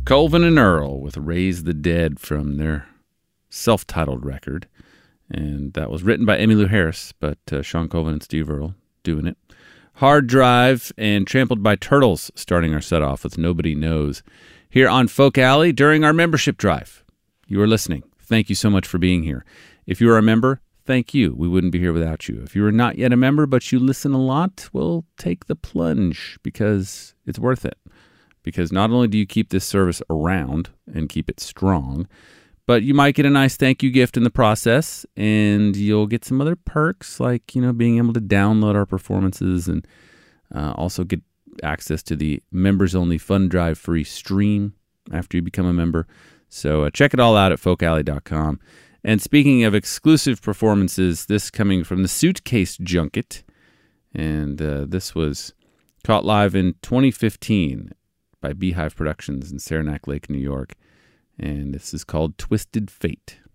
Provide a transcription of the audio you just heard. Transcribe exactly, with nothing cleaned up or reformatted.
Colvin and Earl with Raise the Dead from their self-titled record. And that was written by Emmylou Harris, but uh, Shawn Colvin and Steve Earle doing it. Hard Drive and Trampled by Turtles starting our set off with Nobody Knows here on Folk Alley during our membership drive. You are listening. Thank you so much for being here. If you are a member, thank you. We wouldn't be here without you. If you are not yet a member, but you listen a lot, well, take the plunge because it's worth it. Because not only do you keep this service around and keep it strong, but you might get a nice thank you gift in the process, and you'll get some other perks like, you know, being able to download our performances and uh, also get access to the members-only Fun Drive free stream after you become a member. So uh, check it all out at folk alley dot com. And speaking of exclusive performances, this coming from the Suitcase Junket, and uh, this was caught live in twenty fifteen by Beehive Productions in Saranac Lake, New York. And this is called Twisted Fate.